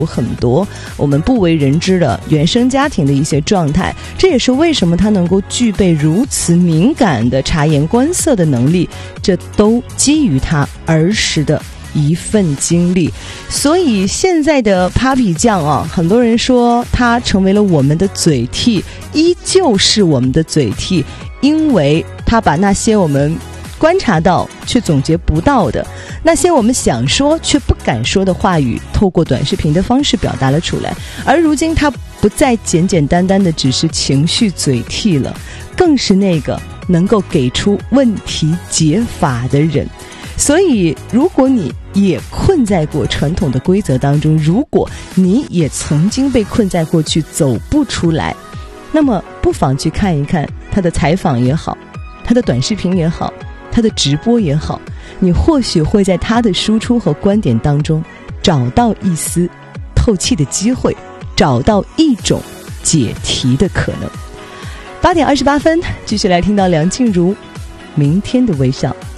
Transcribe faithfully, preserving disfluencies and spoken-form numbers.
有很多我们不为人知的原生家庭的一些状态，这也是为什么他能够具备如此敏感的察言观色的能力，这都基于他儿时的一份经历。所以现在的 Papi 酱啊，很多人说他成为了我们的嘴替，依旧是我们的嘴替，因为他把那些我们观察到却总结不到的，那些我们想说却不敢说的话语，透过短视频的方式表达了出来。而如今他不再简简单单的只是情绪嘴替了，更是那个能够给出问题解法的人。所以如果你也困在过传统的规则当中，如果你也曾经被困在过去走不出来，那么不妨去看一看他的采访也好，他的短视频也好，他的直播也好，你或许会在他的输出和观点当中找到一丝透气的机会，找到一种解题的可能。八点二十八分，继续来听到梁静茹明天的微笑。